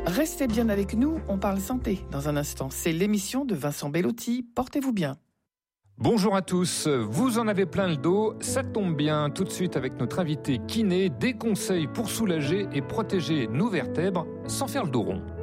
Restez bien avec nous, on parle santé dans un instant. C'est l'émission de Vincent Bellotti. Portez-vous bien. Bonjour à tous, vous en avez plein le dos, ça tombe bien, tout de suite avec notre invité kiné, des conseils pour soulager et protéger nos vertèbres sans faire le dos rond.